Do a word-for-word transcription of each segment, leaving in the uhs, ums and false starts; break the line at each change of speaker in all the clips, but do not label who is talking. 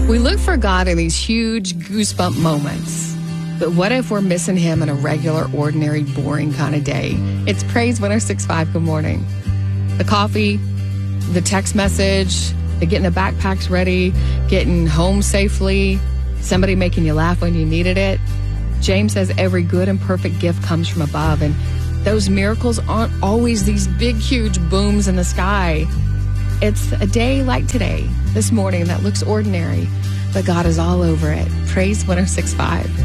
We look for God in these huge goosebump moments. But what if we're missing him in a regular, ordinary, boring kind of day? It's Praise one oh six point five. Good morning. The coffee, the text message, the getting the backpacks ready, getting home safely, somebody making you laugh when you needed it. James says every good and perfect gift comes from above, and those miracles aren't always these big, huge booms in the sky. It's a day like today, this morning, that looks ordinary, but God is all over it. Praise one oh six point five.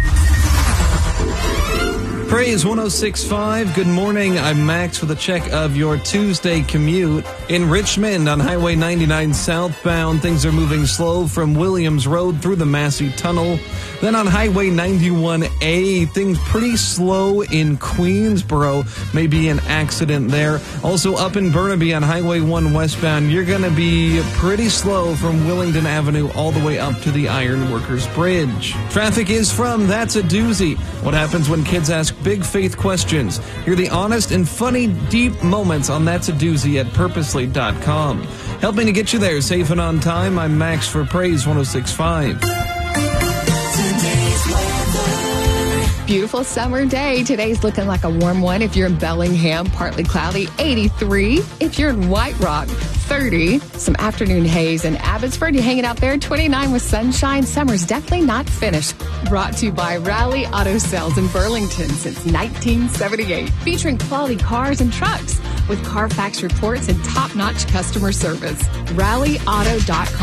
Praise one oh six point five. Good morning. I'm Max with a check of your Tuesday commute. In Richmond on Highway ninety-nine southbound, things are moving slow from Williams Road through the Massey Tunnel. Then on Highway ninety-one A, things pretty slow in Queensboro. Maybe an accident there. Also up in Burnaby on Highway one westbound, you're going to be pretty slow from Willingdon Avenue all the way up to the Ironworkers Bridge. Traffic is from That's a Doozy. What happens when kids ask big faith questions? Hear the honest and funny, deep moments on That's a Doozy at purposely dot com. Helping to get you there safe and on time, I'm Max for Praise one oh six point five.
Beautiful summer day. Today's looking like a warm one. If you're in Bellingham, partly cloudy, eighty-three. If you're in White Rock, thirty. Some afternoon haze in Abbotsford. You hanging out there, twenty-nine with sunshine. Summer's definitely not finished. Brought to you by Rally Auto Sales in Burlington since nineteen seventy-eight. Featuring quality cars and trucks with Carfax reports and top-notch customer service. rally auto dot com.